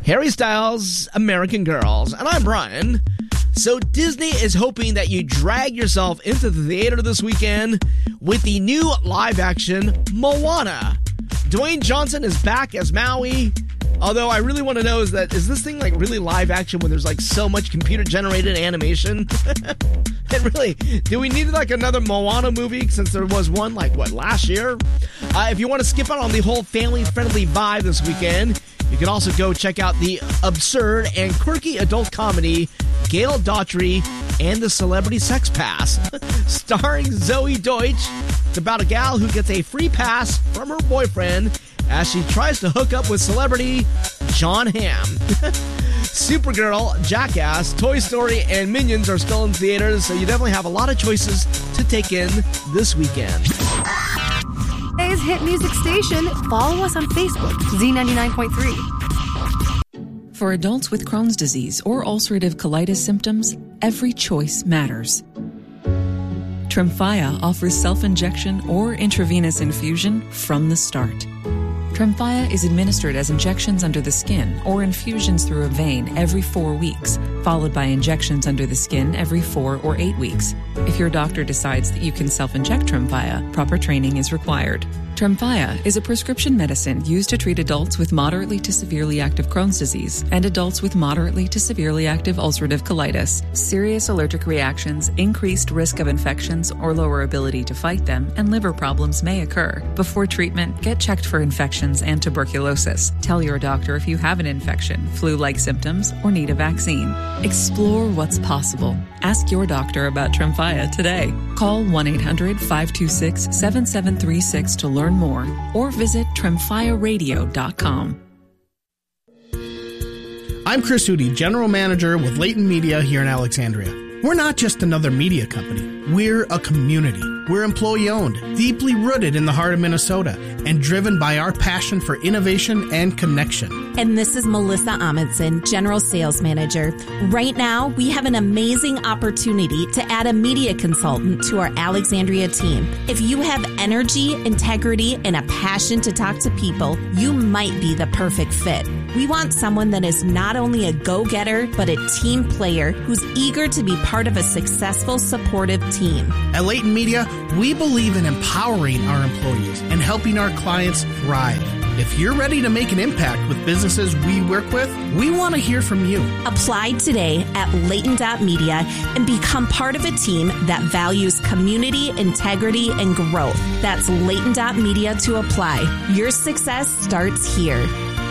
Harry Styles, American Girls, and I'm Brian. So Disney is hoping that you drag yourself into the theater this weekend with the new live-action Moana. Dwayne Johnson is back as Maui. Although I really want to know is this thing like really live action when there's like so much computer generated animation? And really, do we need like another Moana movie since there was one last year? If you want to skip out on the whole family friendly vibe this weekend, you can also go check out the absurd and quirky adult comedy Gail Daughtry and the Celebrity Sex Pass, starring Zoe Deutsch. It's about a gal who gets a free pass from her boyfriend as she tries to hook up with celebrity Jon Hamm. Supergirl, Jackass, Toy Story, and Minions are still in theaters, so you definitely have a lot of choices to take in this weekend. Today's hit music station. Follow us on Facebook, Z99.3. For adults with Crohn's disease or ulcerative colitis symptoms, every choice matters. Tremfya offers self-injection or intravenous infusion from the start. Tremfya is administered as injections under the skin or infusions through a vein every 4 weeks, followed by injections under the skin every 4 or 8 weeks. If your doctor decides that you can self-inject Tremfya, proper training is required. Tremfya is a prescription medicine used to treat adults with moderately to severely active Crohn's disease and adults with moderately to severely active ulcerative colitis. Serious allergic reactions, increased risk of infections or lower ability to fight them, and liver problems may occur. Before treatment, get checked for infections and tuberculosis. Tell your doctor if you have an infection, flu-like symptoms, or need a vaccine. Explore what's possible. Ask your doctor about Tremfya today. Call 1-800-526-7736 to learn more, or visit TremfyaRadio.com. I'm Chris Hootie, General Manager with Leighton Media here in Alexandria. We're not just another media company. We're a community. We're employee-owned, deeply rooted in the heart of Minnesota, and driven by our passion for innovation and connection. And this is Melissa Amundsen, General Sales Manager. Right now, we have an amazing opportunity to add a media consultant to our Alexandria team. If you have energy, integrity, and a passion to talk to people, you might be the perfect fit. We want someone that is not only a go-getter, but a team player who's eager to be part of a successful, supportive team. At Leighton Media, we believe in empowering our employees and helping our clients thrive. If you're ready to make an impact with businesses we work with, we want to hear from you. Apply today at Leighton.media and become part of a team that values community, integrity, and growth. That's Leighton.media to apply. Your success starts here.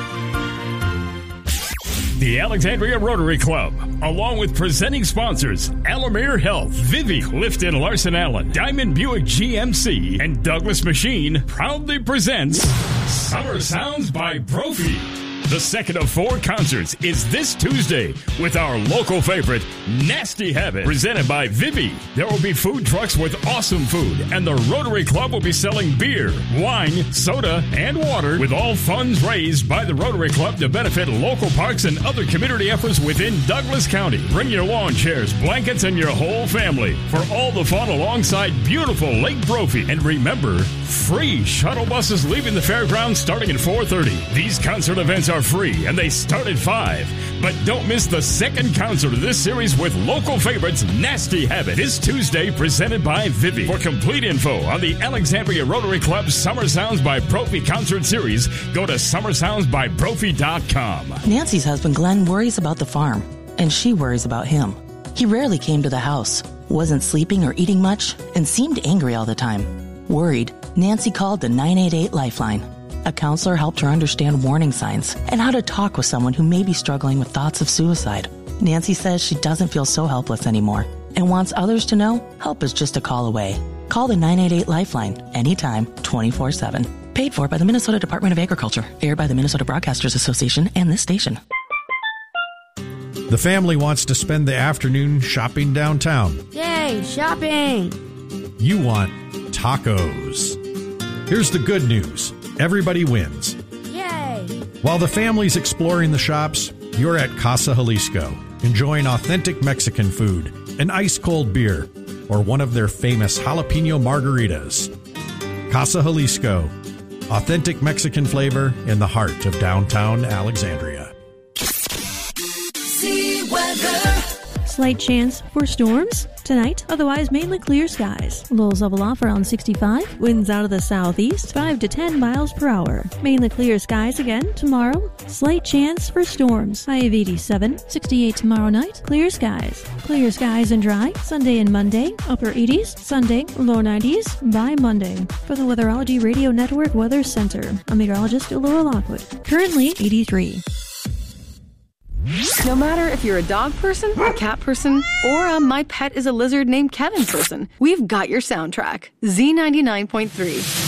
The Alexandria Rotary Club, along with presenting sponsors Alamere Health, Vivi, Clifton Larson Allen, Diamond Buick GMC, and Douglas Machine, proudly presents Summer Sounds by Brophy. The second of 4 concerts is this Tuesday with our local favorite, Nasty Habit, presented by Vivi. There will be food trucks with awesome food, and the Rotary Club will be selling beer, wine, soda, and water, with all funds raised by the Rotary Club to benefit local parks and other community efforts within Douglas County. Bring your lawn chairs, blankets, and your whole family for all the fun alongside beautiful Lake Brophy. And remember, free shuttle buses leaving the fairgrounds starting at 4:30. These concert events are free, and they start at 5. But don't miss the second concert of this series with local favorites Nasty Habit this Tuesday, presented by Vivi. For complete info on the Alexandria Rotary Club's Summer Sounds by Brophy concert series, go to summersoundsbybrophy.com. Nancy's husband Glenn worries about the farm, and she worries about him. He rarely came to the house, wasn't sleeping or eating much, and seemed angry all the time. Worried, Nancy called the 988 Lifeline. A counselor helped her understand warning signs and how to talk with someone who may be struggling with thoughts of suicide. Nancy says she doesn't feel so helpless anymore and wants others to know help is just a call away. Call the 988 Lifeline anytime, 24/7. Paid for by the Minnesota Department of Agriculture. Aired by the Minnesota Broadcasters Association and this station. The family wants to spend the afternoon shopping downtown. Yay, shopping! You want tacos. Here's the good news. Everybody wins. Yay! While the family's exploring the shops, you're at Casa Jalisco, enjoying authentic Mexican food, an ice-cold beer, or one of their famous jalapeno margaritas. Casa Jalisco, authentic Mexican flavor in the heart of downtown Alexandria. Slight chance for storms tonight, otherwise mainly clear skies. Lows level off around 65. Winds out of the southeast, 5 to 10 miles per hour. Mainly clear skies again tomorrow. Slight chance for storms. High of 87. 68 tomorrow night. Clear skies. Clear skies and dry. Sunday and Monday. Upper 80s. Sunday, low 90s. By Monday. For the Weatherology Radio Network Weather Center, I'm meteorologist Laura Lockwood. Currently 83. No matter if you're a dog person, a cat person, or a my pet is a lizard named Kevin person, we've got your soundtrack. Z99.3.